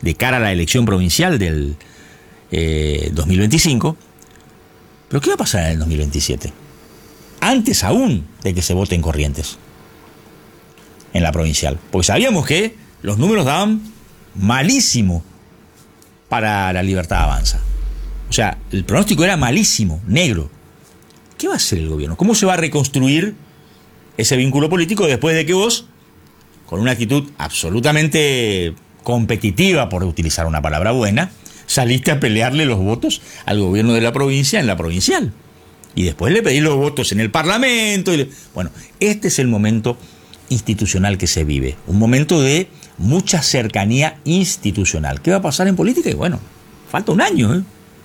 de cara a la elección provincial del 2025. Pero ¿qué va a pasar en el 2027? Antes aún de que se vote en Corrientes, en la provincial. Porque sabíamos que los números daban malísimo para La Libertad Avanza. O sea, el pronóstico era malísimo, negro. ¿Qué va a hacer el gobierno? ¿Cómo se va a reconstruir ese vínculo político después de que vos, con una actitud absolutamente competitiva, por utilizar una palabra buena, saliste a pelearle los votos al gobierno de la provincia en la provincial? Y después le pedís los votos en el Parlamento. Bueno, este es el momento institucional que se vive. Un momento de mucha cercanía institucional. ¿Qué va a pasar en política? Y bueno, falta un año, ¿eh?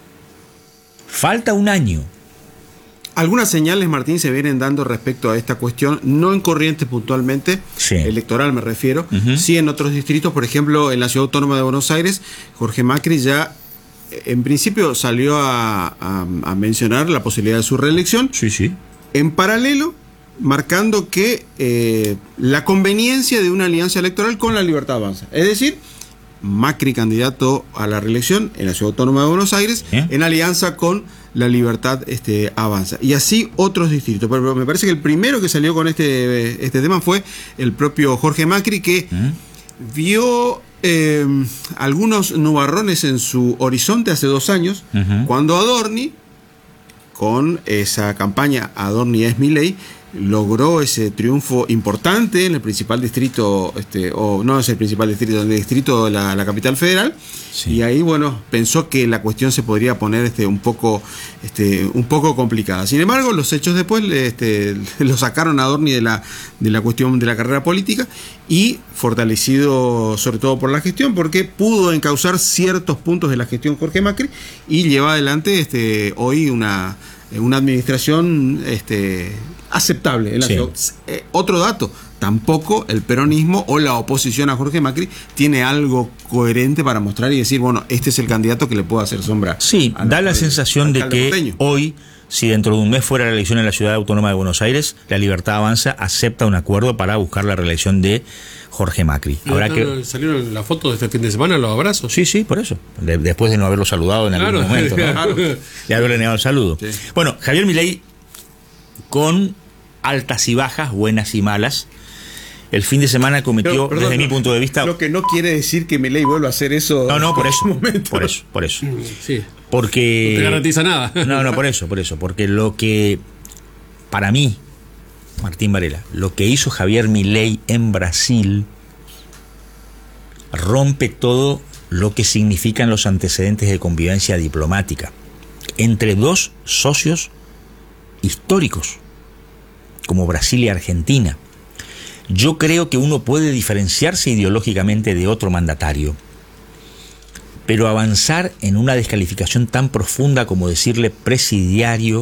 Falta un año. Algunas señales, Martín, se vienen dando respecto a esta cuestión, no en Corrientes puntualmente, sí, electoral me refiero, sí en otros distritos. Por ejemplo, en la Ciudad Autónoma de Buenos Aires, Jorge Macri ya en principio salió a mencionar la posibilidad de su reelección. Sí, sí. En paralelo, marcando que la conveniencia de una alianza electoral con La Libertad Avanza. Es decir, Macri candidato a la reelección en la Ciudad Autónoma de Buenos Aires, en alianza con La Libertad Avanza. Y así otros distritos. Pero me parece que el primero que salió con este tema fue el propio Jorge Macri, que vio algunos nubarrones en su horizonte hace 2 años, cuando Adorni, con esa campaña Adorni es Milei, logró ese triunfo importante en el principal distrito, o no es el principal distrito, en el distrito de la capital federal. Sí. Y ahí, bueno, pensó que la cuestión se podría poner un poco complicada. Sin embargo, los hechos después lo sacaron a Adorni de la cuestión de la carrera política, y fortalecido sobre todo por la gestión, porque pudo encauzar ciertos puntos de la gestión Jorge Macri y lleva adelante hoy una administración aceptable en la ciudad. Otro dato, tampoco el peronismo o la oposición a Jorge Macri tiene algo coherente para mostrar y decir, bueno, este es el candidato que le puede hacer sombra. Sí, da la sensación de que porteño. Hoy, si dentro de un mes fuera la elección en la Ciudad Autónoma de Buenos Aires, La Libertad Avanza acepta un acuerdo para buscar la reelección de Jorge Macri. ¿Salieron las fotos de este fin de semana, los abrazos? Sí, sí, por eso. Después de no haberlo saludado en algún momento, ¿no? Claro. De haberle negado el saludo. Sí. Bueno, Javier Milei, con altas y bajas, buenas y malas, el fin de semana cometió, desde mi punto de vista... Lo que no quiere decir que Milei vuelva a hacer eso... No, por eso. Sí. Porque... No te garantiza nada. No, por eso. Porque lo que, para mí, Martín Varela, lo que hizo Javier Milei en Brasil rompe todo lo que significan los antecedentes de convivencia diplomática entre dos socios históricos como Brasil y Argentina. Yo creo que uno puede diferenciarse ideológicamente de otro mandatario, pero avanzar en una descalificación tan profunda como decirle presidiario,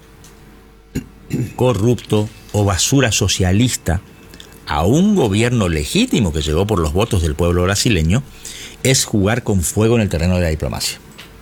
corrupto o basura socialista a un gobierno legítimo que llegó por los votos del pueblo brasileño es jugar con fuego en el terreno de la diplomacia.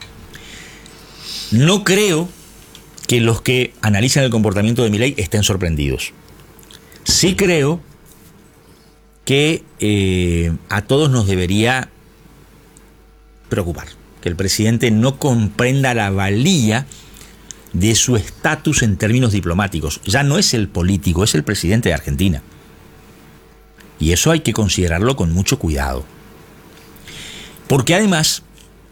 No creo que los que analizan el comportamiento de Milei estén sorprendidos. Sí creo que a todos nos debería preocupar que el presidente no comprenda la valía de su estatus en términos diplomáticos. Ya no es el político, es el presidente de Argentina. Y eso hay que considerarlo con mucho cuidado. Porque además,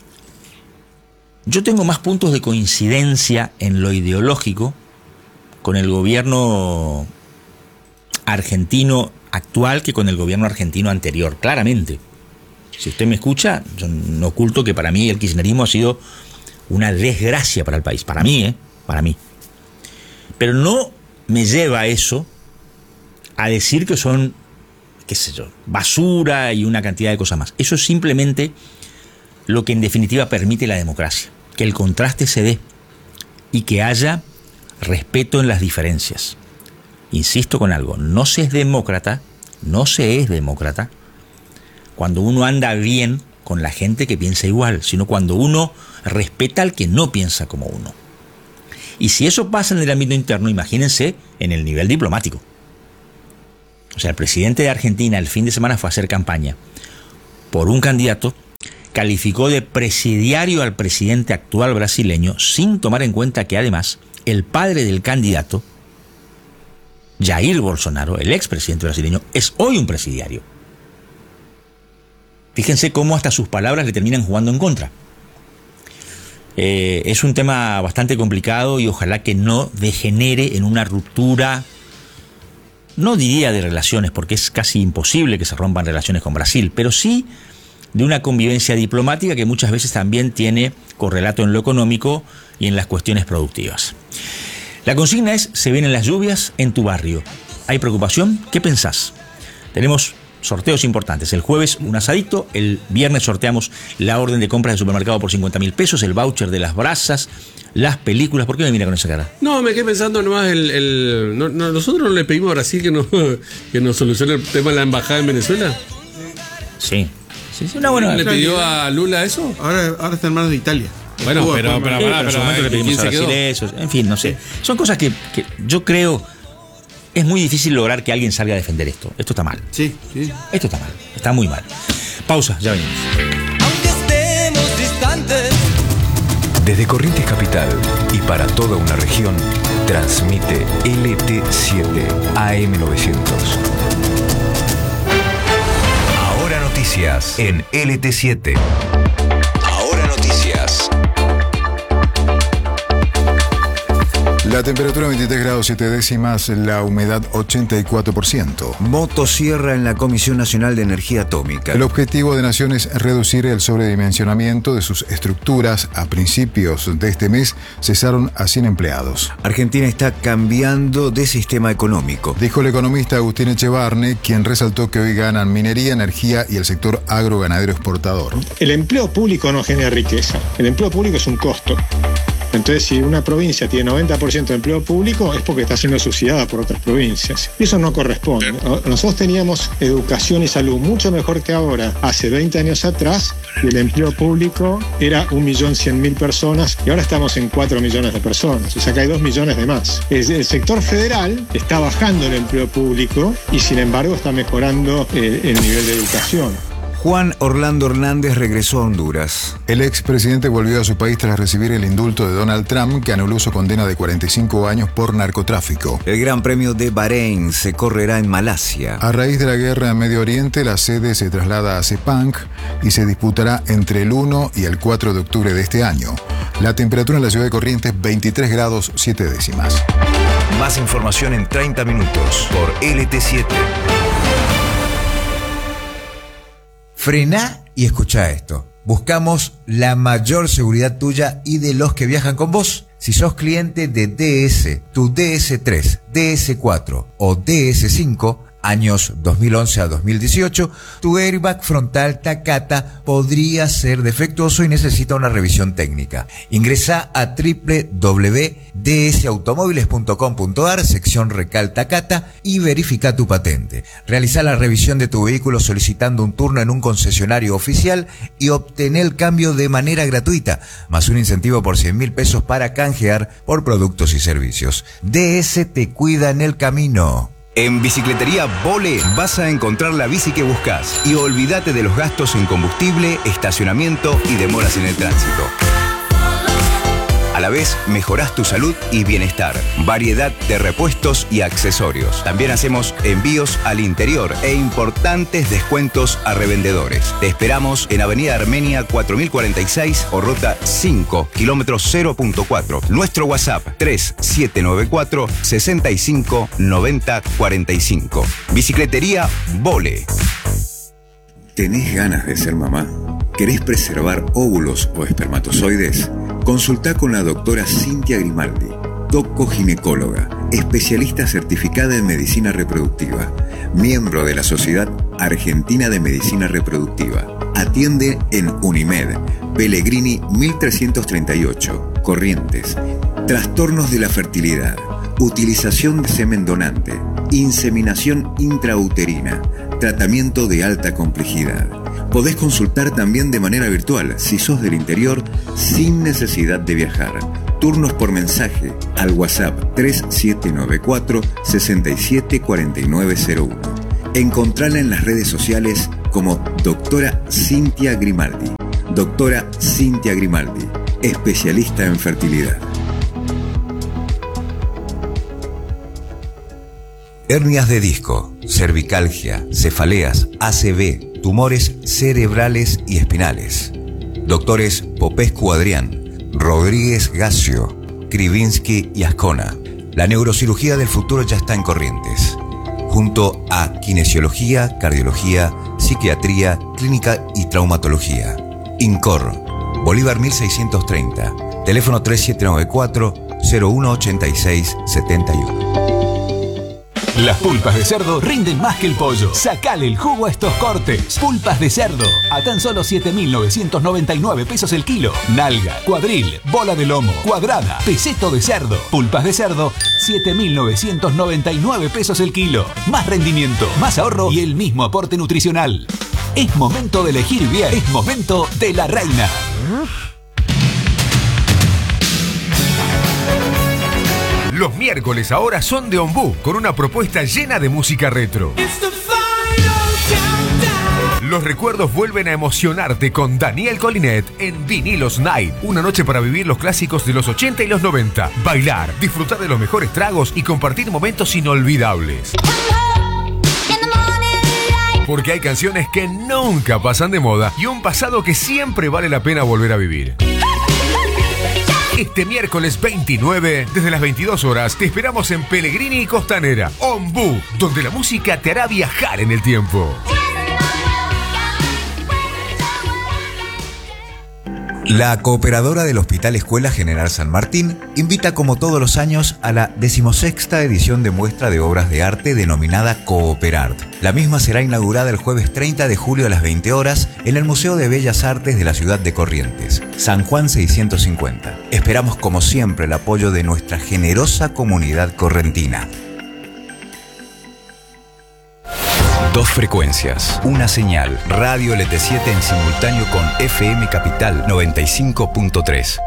yo tengo más puntos de coincidencia en lo ideológico con el gobierno argentino actual que con el gobierno argentino anterior, claramente. Si usted me escucha, yo no oculto que para mí el kirchnerismo ha sido una desgracia para el país, para mí. Pero no me lleva eso a decir que son, qué sé yo, basura y una cantidad de cosas más. Eso es simplemente lo que en definitiva permite la democracia, que el contraste se dé y que haya respeto en las diferencias. Insisto con algo, no se es demócrata cuando uno anda bien con la gente que piensa igual, sino cuando uno respeta al que no piensa como uno. Y si eso pasa en el ámbito interno, imagínense en el nivel diplomático. O sea, el presidente de Argentina el fin de semana fue a hacer campaña por un candidato calificó de presidiario al presidente actual brasileño, sin tomar en cuenta que además el padre del candidato, Jair Bolsonaro, el expresidente brasileño, es hoy un presidiario. Fíjense cómo hasta sus palabras le terminan jugando en contra. Es un tema bastante complicado y ojalá que no degenere en una ruptura, no diría de relaciones, porque es casi imposible que se rompan relaciones con Brasil, pero sí de una convivencia diplomática que muchas veces también tiene correlato en lo económico y en las cuestiones productivas. La consigna es: se vienen las lluvias en tu barrio. ¿Hay preocupación? ¿Qué pensás? Tenemos sorteos importantes. El jueves un asadito, el viernes sorteamos la orden de compras del supermercado por 50.000 pesos, el voucher de las brasas, las películas. ¿Por qué me mira con esa cara? No, me quedé pensando nomás, nosotros no le pedimos a Brasil que nos solucione el tema de la embajada en Venezuela. Sí, una buena. ¿Le pidió a Lula eso? Ahora está en manos de Italia. Bueno, pero en su momento le pedimos a ¿quién se Brasil quedó? eso. En fin, no sé. Son cosas que yo creo es muy difícil lograr que alguien salga a defender esto. Esto está mal. Sí. Esto está mal. Está muy mal. Pausa, ya venimos. Aunque estemos distantes. Desde Corrientes Capital y para toda una región, transmite LT7 AM900. Ahora noticias en LT7. Ahora noticias. La temperatura 23 grados 7 décimas, la humedad 84%. Motosierra en la Comisión Nacional de Energía Atómica. El objetivo de Nación es reducir el sobredimensionamiento de sus estructuras. A principios de este mes cesaron a 100 empleados. Argentina está cambiando de sistema económico. Dijo el economista Agustín Echevarne, quien resaltó que hoy ganan minería, energía y el sector agroganadero exportador. El empleo público no genera riqueza. El empleo público es un costo. Entonces, si una provincia tiene 90% de empleo público, es porque está siendo subsidiada por otras provincias. Y eso no corresponde. Nosotros teníamos educación y salud mucho mejor que ahora. Hace 20 años atrás, el empleo público era 1.100.000 personas y ahora estamos en 4 millones de personas. O sea que hay 2 millones de más. El sector federal está bajando el empleo público y, sin embargo, está mejorando el nivel de educación. Juan Orlando Hernández regresó a Honduras. El expresidente volvió a su país tras recibir el indulto de Donald Trump, que anuló su condena de 45 años por narcotráfico. El Gran Premio de Bahrein se correrá en Malasia. A raíz de la guerra en Medio Oriente, la sede se traslada a Sepang y se disputará entre el 1 y el 4 de octubre de este año. La temperatura en la ciudad de Corrientes, 23 grados 7 décimas. Más información en 30 minutos por LT7. Frená y escuchá esto. Buscamos la mayor seguridad tuya y de los que viajan con vos. Si sos cliente de DS, tu DS3, DS4 o DS5, años 2011 a 2018, tu airbag frontal Takata podría ser defectuoso y necesita una revisión técnica. Ingresa a www.dsautomóviles.com.ar, sección Recal Takata, y verifica tu patente. Realiza la revisión de tu vehículo solicitando un turno en un concesionario oficial y obtener el cambio de manera gratuita, más un incentivo por 100.000 pesos para canjear por productos y servicios. DS te cuida en el camino. En Bicicletería Vole vas a encontrar la bici que buscas y olvídate de los gastos en combustible, estacionamiento y demoras en el tránsito. A la vez, mejorás tu salud y bienestar. Variedad de repuestos y accesorios. También hacemos envíos al interior e importantes descuentos a revendedores. Te esperamos en Avenida Armenia 4046 o Ruta 5, kilómetro 0.4. Nuestro WhatsApp 3794 65 90 45. Bicicletería Vole. ¿Tenés ganas de ser mamá? ¿Querés preservar óvulos o espermatozoides? Consultá con la doctora Cintia Grimaldi, doco-ginecóloga, especialista certificada en medicina reproductiva, miembro de la Sociedad Argentina de Medicina Reproductiva. Atiende en Unimed, Pellegrini 1338, Corrientes. Trastornos de la fertilidad, utilización de semen donante, inseminación intrauterina, tratamiento de alta complejidad. Podés consultar también de manera virtual si sos del interior sin necesidad de viajar. Turnos por mensaje al WhatsApp 3794 674901. Encontrala en las redes sociales como Doctora Cintia Grimaldi. Doctora Cintia Grimaldi, especialista en fertilidad. Hernias de disco, cervicalgia, cefaleas, ACV, tumores cerebrales y espinales. Doctores Popescu Adrián, Rodríguez Gacio, Krivinsky y Ascona. La neurocirugía del futuro ya está en Corrientes. Junto a kinesiología, cardiología, psiquiatría, clínica y traumatología. INCOR, Bolívar 1630, teléfono 3794-018671. Las pulpas de cerdo rinden más que el pollo. Sacale el jugo a estos cortes. Pulpas de cerdo, a tan solo 7.999 pesos el kilo. Nalga, cuadril, bola de lomo, cuadrada, peseto de cerdo. Pulpas de cerdo, 7.999 pesos el kilo. Más rendimiento, más ahorro y el mismo aporte nutricional. Es momento de elegir bien. Es momento de La Reina. Los miércoles ahora son de Ombú, con una propuesta llena de música retro. Los recuerdos vuelven a emocionarte con Daniel Colinet en Vinilos Night. Una noche para vivir los clásicos de los 80 y los 90. Bailar, disfrutar de los mejores tragos y compartir momentos inolvidables. Porque hay canciones que nunca pasan de moda y un pasado que siempre vale la pena volver a vivir. Este miércoles 29, desde las 22 horas, te esperamos en Pellegrini y Costanera, Ombú, donde la música te hará viajar en el tiempo. La cooperadora del Hospital Escuela General San Martín invita como todos los años a la 16ª edición de muestra de obras de arte denominada Cooperart. La misma será inaugurada el jueves 30 de julio a las 20 horas en el Museo de Bellas Artes de la ciudad de Corrientes, San Juan 650. Esperamos como siempre el apoyo de nuestra generosa comunidad correntina. Dos frecuencias, una señal, Radio LT7 en simultáneo con FM Capital 95.3.